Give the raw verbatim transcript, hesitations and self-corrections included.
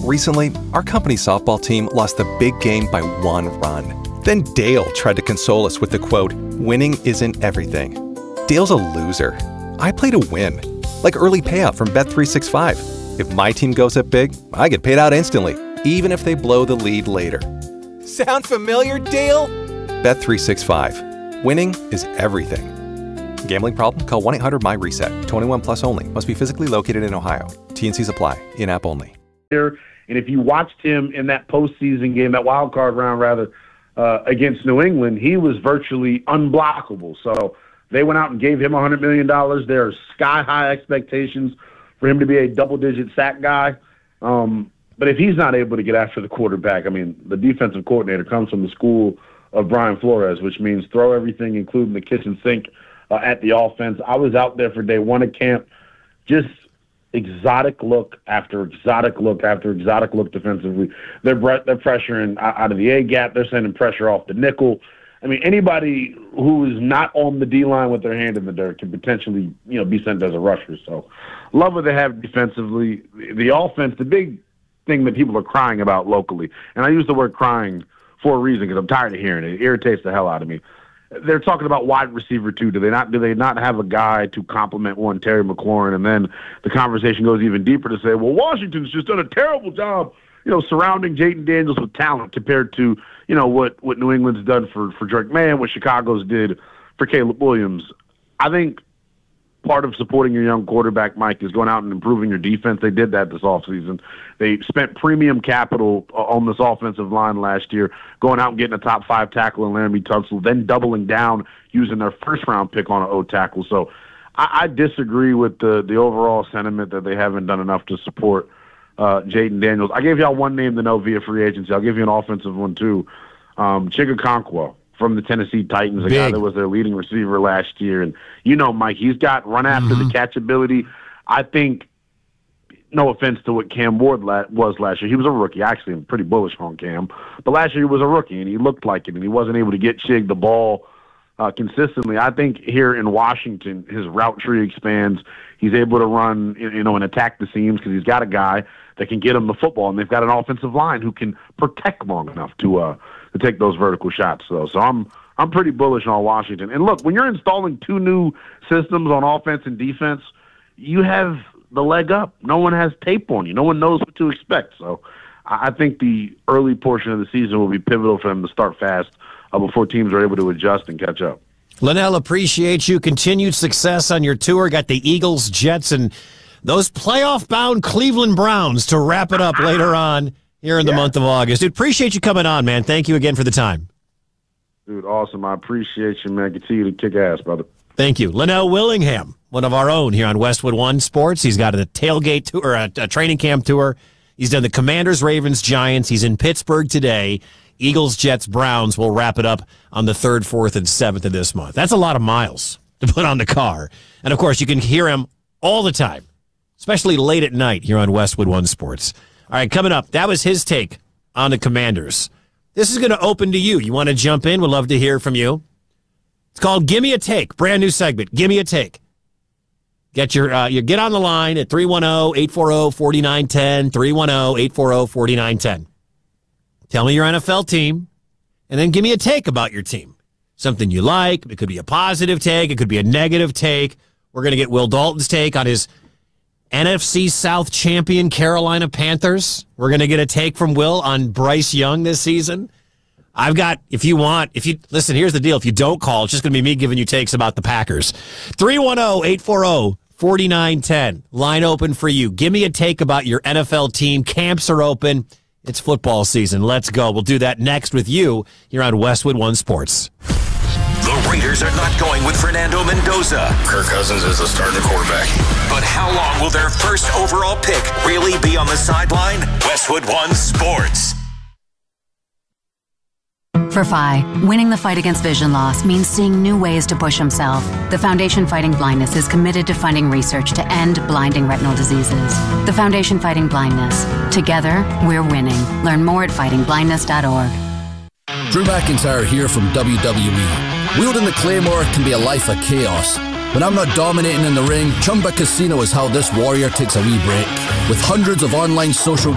Recently, our company's softball team lost the big game by one run. Then Dale tried to console us with the quote, "Winning isn't everything." Dale's a loser. I play to win. Like early payout from Bet three sixty-five. If my team goes up big, I get paid out instantly, even if they blow the lead later. Sound familiar, Dale? Bet three sixty-five. Winning is everything. Gambling problem? Call one eight hundred M Y reset. twenty-one plus only. Must be physically located in Ohio. T N Cs apply. In-app only. And if you watched him in that postseason game, that wild card round rather, uh, against New England, he was virtually unblockable. So they went out and gave him one hundred million dollars. There are sky-high expectations for him to be a double-digit sack guy. Um, but if he's not able to get after the quarterback, I mean, the defensive coordinator comes from the school of Brian Flores, which means throw everything, including the kitchen sink, uh, at the offense. I was out there for day one of camp, just exotic look after exotic look after exotic look defensively. They're they're pressuring out of the A gap. They're sending pressure off the nickel. I mean, anybody who is not on the D line with their hand in the dirt can potentially, you know, be sent as a rusher. So, love what they have defensively. The offense, the big thing that people are crying about locally, and I use the word crying for a reason because I'm tired of hearing it. It irritates the hell out of me. They're talking about wide receiver too. Do they not? Do they not have a guy to complement one, Terry McLaurin? And then the conversation goes even deeper to say, well, Washington's just done a terrible job, you know, surrounding Jayden Daniels with talent compared to, you know, what what New England's done for for Drake May and what Chicago's did for Caleb Williams. I think part of supporting your young quarterback, Mike, is going out and improving your defense. They did that this offseason. They spent premium capital on this offensive line last year, going out and getting a top five tackle in Laramie Tunsil, then doubling down using their first-round pick on an O tackle. So I, I disagree with the, the overall sentiment that they haven't done enough to support uh, Jayden Daniels. I gave y'all one name to know via free agency. I'll give you an offensive one, too. Um, Chigakonkwo from the Tennessee Titans, a Big. guy that was their leading receiver last year. And, you know, Mike, he's got run after mm-hmm. the catch ability. I think, no offense to what Cam Ward la- was last year. He was a rookie. Actually, I'm pretty bullish on Cam. But last year he was a rookie, and he looked like it, and he wasn't able to get Chig the ball uh, consistently. I think here in Washington, his route tree expands. He's able to run, you know, and attack the seams because he's got a guy that can get him the football, and they've got an offensive line who can protect long enough to uh, to take those vertical shots. So, so I'm I'm pretty bullish on Washington. And look, when you're installing two new systems on offense and defense, you have the leg up. No one has tape on you. No one knows what to expect. So I think the early portion of the season will be pivotal for them to start fast uh, before teams are able to adjust and catch up. Linnell, appreciate you. Continued success on your tour. Got the Eagles, Jets, and those playoff-bound Cleveland Browns to wrap it up later on here in the yeah. month of August. Dude, appreciate you coming on, man. Thank you again for the time. Dude, awesome. I appreciate you, man. Continue to kick ass, brother. Thank you. Linnell Willingham, one of our own here on Westwood One Sports. He's got a tailgate tour, a, a training camp tour. He's done the Commanders, Ravens, Giants. He's in Pittsburgh today. Eagles, Jets, Browns will wrap it up on the third, fourth, and seventh of this month. That's a lot of miles to put on the car. And, of course, you can hear him all the time, especially late at night here on Westwood One Sports. All right, coming up, that was his take on the Commanders. This is going to open to you. You want to jump in? We'd love to hear from you. It's called Gimme a Take, brand new segment. Gimme a Take. Get your uh, you get on the line at three one zero, eight four zero, four nine one zero, three one zero, eight four zero, four nine one zero. Tell me your N F L team, and then give me a take about your team. Something you like. It could be a positive take. It could be a negative take. We're going to get Will Dalton's take on his N F C South champion Carolina Panthers. We're going to get a take from Will on Bryce Young this season. I've got, if you want, if you, listen, here's the deal. If you don't call, it's just going to be me giving you takes about the Packers. three one zero, eight four zero, four nine one zero. Line open for you. Give me a take about your N F L team. Camps are open. It's football season. Let's go. We'll do that next with you here on Westwood One Sports. The Raiders are not going with Fernando Mendoza. Kirk Cousins is the starting quarterback. But how long will their first overall pick really be on the sideline? Westwood One Sports. For Phi, winning the fight against vision loss means seeing new ways to push himself. The Foundation Fighting Blindness is committed to funding research to end blinding retinal diseases. The Foundation Fighting Blindness. Together, we're winning. Learn more at fighting blindness dot org. Drew McIntyre here from W W E. Wielding the Claymore can be a life of chaos. When I'm not dominating in the ring, Chumba Casino is how this warrior takes a wee break. With hundreds of online social